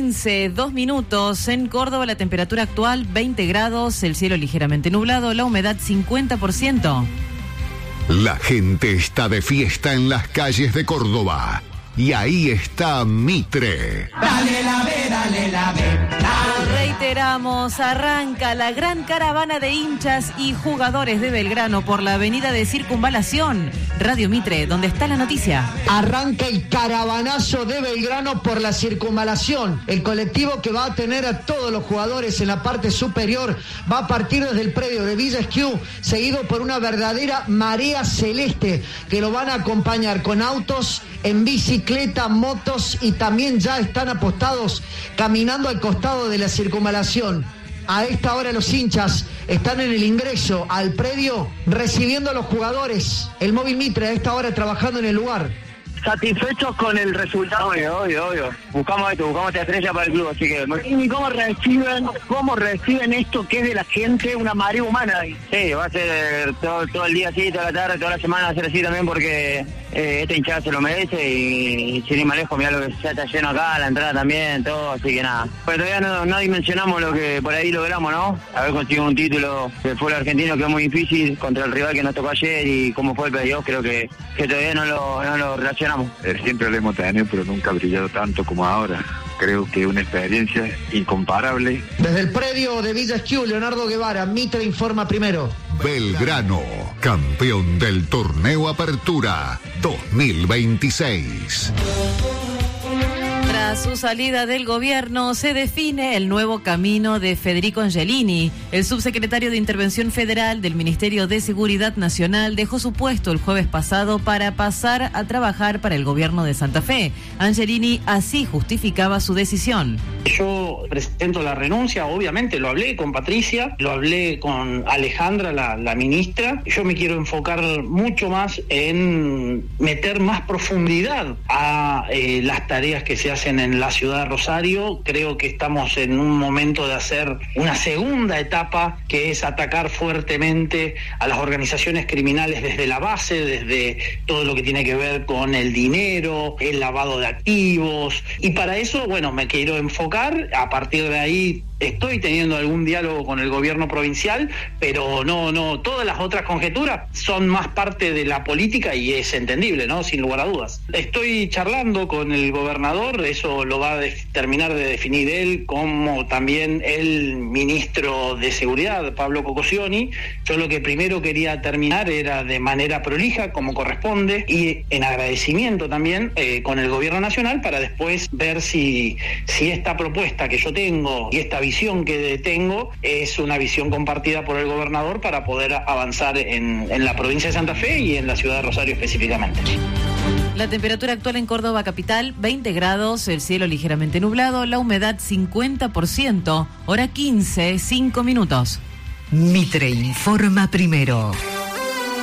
15, 2 minutos. En Córdoba la temperatura actual 20 grados, el cielo ligeramente nublado, la humedad 50%. La gente está de fiesta en las calles de Córdoba. Y ahí está Mitre. Dale la B, dale la B. Reiteramos, arranca la gran caravana de hinchas y jugadores de Belgrano por la avenida de Circunvalación. Radio Mitre, donde está la noticia. Arranca el caravanazo de Belgrano por la Circunvalación. El colectivo que va a tener a todos los jugadores en la parte superior va a partir desde el predio de Villa Esquiú, seguido por una verdadera marea celeste que lo van a acompañar con autos, en bicicleta, motos, y también ya están apostados caminando al costado de la Circunvalación. A esta hora los hinchas están en el ingreso al predio recibiendo a los jugadores. El móvil Mitre a esta hora trabajando en el lugar. Satisfechos con el resultado. Obvio. Buscamos esta estrella para el club, así que... ¿Y cómo reciben esto que es de la gente, una marea humana? Sí, va a ser todo el día así, toda la tarde, toda la semana va a ser así también, porque esta hinchada se lo merece y sin ir más lejos, mirá lo que ya está lleno acá, la entrada también, todo, así que nada. Pero todavía no dimensionamos lo que por ahí logramos, ¿no? Haber conseguido un título del fútbol argentino que es muy difícil contra el rival que nos tocó ayer y cómo fue el playoff, creo que todavía no lo relacionamos. Siempre lo hemos tenido, pero nunca ha brillado tanto como ahora. Creo que es una experiencia incomparable. Desde el predio de Villa Esquiú, Leonardo Guevara, Mitre informa primero. Belgrano, campeón del torneo Apertura 2026. Tras su salida del gobierno, se define el nuevo camino de Federico Angelini. El subsecretario de Intervención Federal del Ministerio de Seguridad Nacional dejó su puesto el jueves pasado para pasar a trabajar para el gobierno de Santa Fe. Angelini así justificaba su decisión. Yo presento la renuncia, obviamente lo hablé con Patricia, lo hablé con Alejandra, la ministra. Yo me quiero enfocar mucho más en meter más profundidad a las tareas que se hacen en la ciudad de Rosario. Creo que estamos en un momento de hacer una segunda etapa, que es atacar fuertemente a las organizaciones criminales desde la base, desde todo lo que tiene que ver con el dinero, el lavado de activos, y para eso, bueno, me quiero enfocar. A partir de ahí estoy teniendo algún diálogo con el gobierno provincial, pero no, todas las otras conjeturas son más parte de la política y es entendible, ¿no? Sin lugar a dudas. Estoy charlando con el gobernador, eso lo va a terminar de definir él, como también el ministro de Seguridad, Pablo Cocosioni. Yo lo que primero quería terminar era de manera prolija, como corresponde, y en agradecimiento también con el gobierno nacional, para después ver si esta propuesta que yo tengo y esta visión que tengo es una visión compartida por el gobernador para poder avanzar en la provincia de Santa Fe y en la ciudad de Rosario específicamente. La temperatura actual en Córdoba capital, 20 grados, el cielo ligeramente nublado, la humedad 50%, hora 15, 5 minutos. Mitre informa primero.